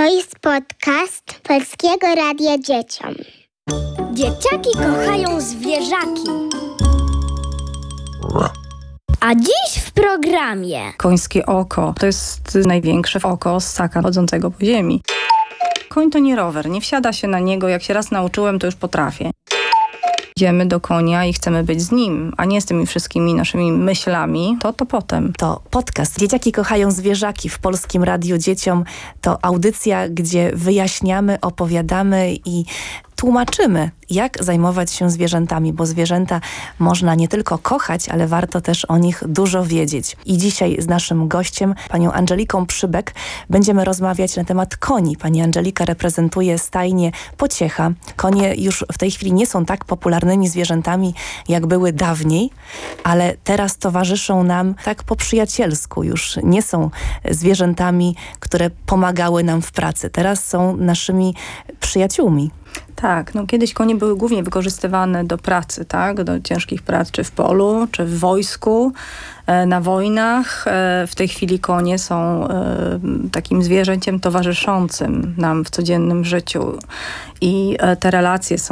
jest podcast Polskiego Radia Dzieciom. Dzieciaki kochają zwierzaki. A dziś w programie Końskie oko to jest największe oko ssaka chodzącego po ziemi. Koń to nie rower, nie wsiada się na niego, jak się raz nauczyłem, to już potrafię. Idziemy do konia i chcemy być z nim, a nie z tymi wszystkimi naszymi myślami, to potem. To podcast Dzieciaki kochają zwierzaki w Polskim Radiu Dzieciom. To audycja, gdzie wyjaśniamy, opowiadamy i tłumaczymy, jak zajmować się zwierzętami, bo zwierzęta można nie tylko kochać, ale warto też o nich dużo wiedzieć. I dzisiaj z naszym gościem, panią Angeliką Przybek, będziemy rozmawiać na temat koni. Pani Angelika reprezentuje stajnię Pociecha. Konie już w tej chwili nie są tak popularnymi zwierzętami, jak były dawniej, ale teraz towarzyszą nam tak po przyjacielsku. Już nie są zwierzętami, które pomagały nam w pracy. Teraz są naszymi przyjaciółmi. Tak, kiedyś konie były głównie wykorzystywane do pracy, tak? Do ciężkich prac, czy w polu, czy w wojsku, na wojnach. W tej chwili konie są takim zwierzęciem towarzyszącym nam w codziennym życiu i te relacje są